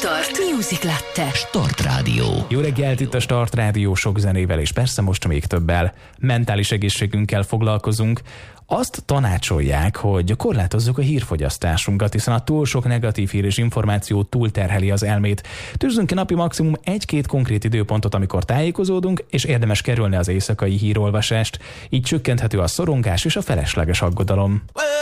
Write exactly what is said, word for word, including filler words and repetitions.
Start Music Latte. Start Rádió. Jó reggelt, itt a Start Rádió, sok zenével és persze most még többel. Mentális egészségünkkel foglalkozunk. Azt tanácsolják, hogy korlátozzuk a hírfogyasztásunkat, hiszen a túl sok negatív hír és információ túlterheli az elmét. Tűzzünk ki napi maximum egy-két konkrét időpontot, amikor tájékozódunk, és érdemes kerülni az éjszakai hírolvasást. Így csökkenthető a szorongás és a felesleges aggodalom.